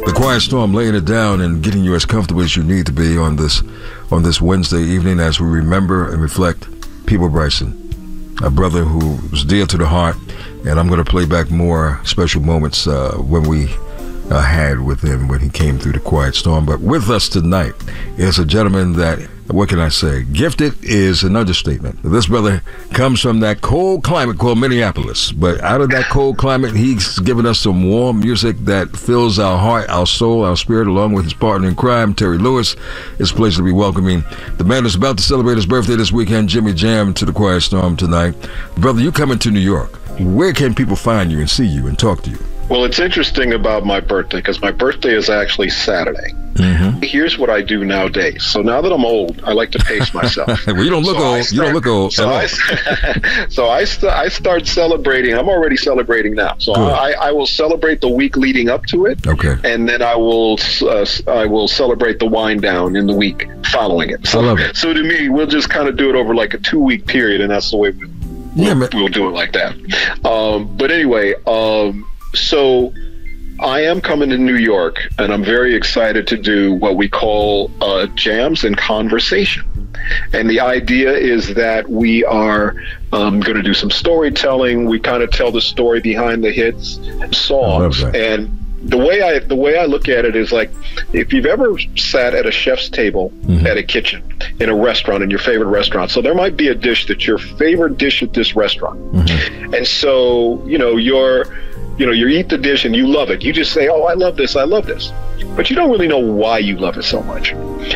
The Quiet Storm laying it down and getting you as comfortable as you need to be on this Wednesday evening as we remember and reflect Peabo Bryson, a brother who was dear to the heart, and I'm going to play back more special moments when we had with him when he came through the Quiet Storm. But with us tonight is a gentleman that, what can I say, gifted is an understatement. This brother comes from that cold climate called Minneapolis, but out of that cold climate, he's given us some warm music that fills our heart, our soul, our spirit, along with his partner in crime, Terry Lewis. It's a pleasure to be welcoming the man who's about to celebrate his birthday this weekend, Jimmy Jam, to the Quiet Storm tonight. Brother, you coming to New York. Where can people find you and see you and talk to you? Well, it's interesting about my birthday because my birthday is actually Saturday. Mm-hmm. Here's what I do nowadays. So now that I'm old, I like to pace myself. Well, you don't look old. You don't look old at all. I start celebrating. I'm already celebrating now. So I will celebrate the week leading up to it. Okay. And then I will celebrate the wind down in the week following it. So, I love it. So to me, we'll just kind of do it over like a 2-week period, and that's the way we'll do it like that. But anyway, so I am coming to New York, and I'm very excited to do what we call jams and conversation. And the idea is that we are going to do some storytelling. We kind of tell the story behind the hits songs. And the way I look at it is like, if you've ever sat at a chef's table at a kitchen in a restaurant, in your favorite restaurant, so there might be a dish that's your favorite dish at this restaurant. And so, you eat the dish and you love it. You just say, oh, I love this. But you don't really know why you love it so much.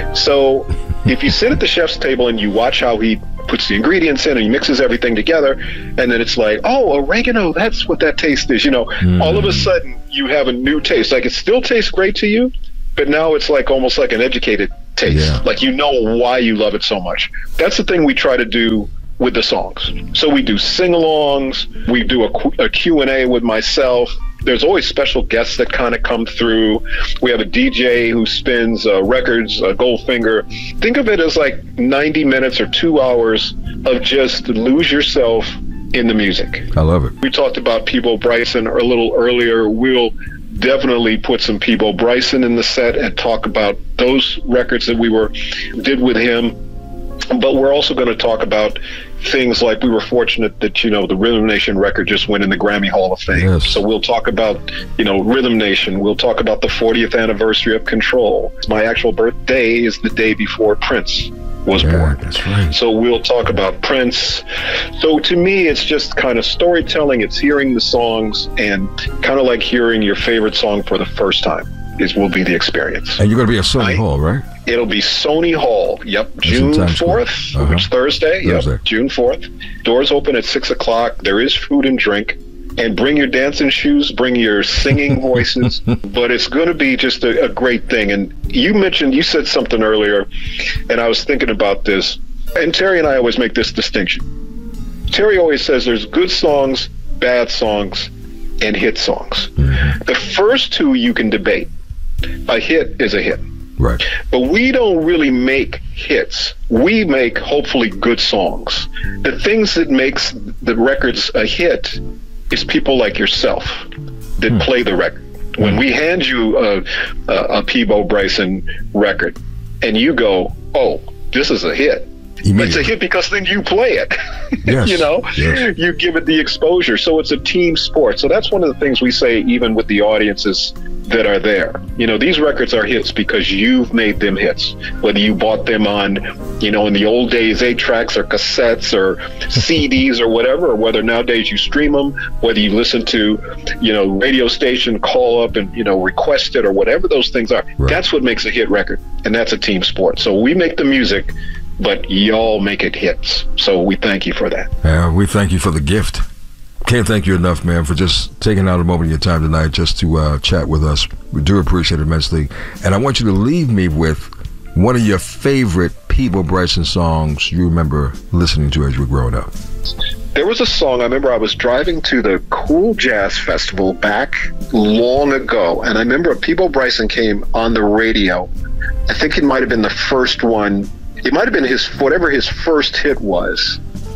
So if you sit at the chef's table and you watch how he puts the ingredients in and he mixes everything together, and then it's like, oh, oregano, that's what that taste is. All of a sudden you have a new taste. Like, it still tastes great to you, but now it's like almost like an educated taste. Yeah. Like, you know why you love it so much. That's the thing we try to do with the songs. So we do sing-alongs, we do a Q&A with myself. There's always special guests that kind of come through. We have a DJ who spins records, Goldfinger. Think of it as like 90 minutes or 2 hours of just lose yourself in the music. I love it. We talked about Peabo Bryson a little earlier. We'll definitely put some Peabo Bryson in the set and talk about those records that we did with him. But we're also going to talk about things like, we were fortunate that, the Rhythm Nation record just went in the Grammy Hall of Fame. Yes. So we'll talk about, Rhythm Nation. We'll talk about the 40th anniversary of Control. My actual birthday is the day before Prince was born. That's right. So we'll talk about Prince. So to me, it's just kind of storytelling. It's hearing the songs, and kind of like hearing your favorite song for the first time will be the experience. And you're going to be at Sony Hall, right? It'll be Sony Hall. Yep. June 4th, which Thursday. Yep. June 4th. Doors open at 6:00. There is food and drink. And bring your dancing shoes, bring your singing voices. But it's going to be just a great thing. And you said something earlier, and I was thinking about this. And Terry and I always make this distinction. Terry always says there's good songs, bad songs, and hit songs. The first two you can debate. A hit is a hit. Right. But we don't really make hits. We make hopefully good songs. The things that makes the records a hit is people like yourself that play the record. When we hand you a Peabo Bryson record and you go, oh, this is a hit. It's a hit because then you play it. Yes. Yes. You give it the exposure. So it's a team sport. So that's one of the things we say even with the audiences that are there. These records are hits because you've made them hits. Whether you bought them on, in the old days, 8-tracks or cassettes or CDs or whatever, or whether nowadays you stream them, whether you listen to, radio station, call up and, request it or whatever those things are. Right. That's what makes a hit record. And that's a team sport. So we make the music, but y'all make it hits. So we thank you for that. We thank you for the gift. Can't thank you enough, man, for just taking out a moment of your time tonight just to chat with us. We do appreciate it immensely. And I want you to leave me with one of your favorite Peabo Bryson songs you remember listening to as you were growing up. There was a song, I remember I was driving to the Cool Jazz Festival back long ago, and I remember Peabo Bryson came on the radio. I think it might have been the first one. It might have been whatever his first hit was.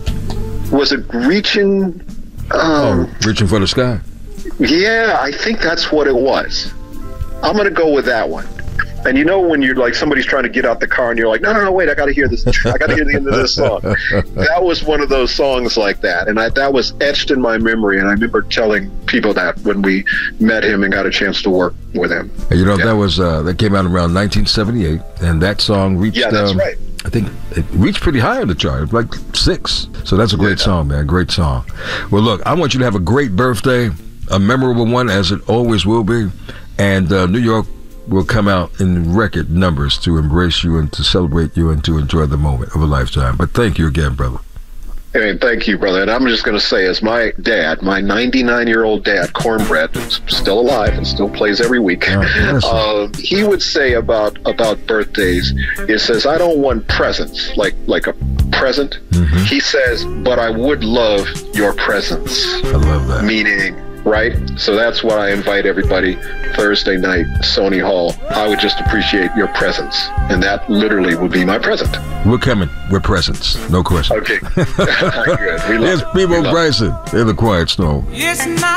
Was it Reaching... Reaching for the Sky? Yeah, I think that's what it was. I'm going to go with that one. And you know when you're like, somebody's trying to get out the car and you're like, no, wait, I got to hear this. I got to hear the end of this song. That was one of those songs like that. And that was etched in my memory. And I remember telling people that when we met him and got a chance to work with him. And you know, that came out around 1978. And that song reached, that's right. I think it reached pretty high on the chart, like 6. So that's a great song, man. Great song. Well, look, I want you to have a great birthday, a memorable one, as it always will be. And New York will come out in record numbers to embrace you and to celebrate you and to enjoy the moment of a lifetime. But thank you again, brother. Hey, thank you, brother. And I'm just going to say, as my dad, my 99-year-old dad, Cornbread, who's still alive and still plays every week, he would say about birthdays, he says, I don't want presents, like a present. Mm-hmm. He says, but I would love your presence. I love that. Meaning, right? So that's why I invite everybody Thursday night, Sony Hall. I would just appreciate your presence. And that literally would be my present. We're coming. We're presents. No question. Okay. Good. We love There's Peabo Bryson in the Quiet Storm. It's not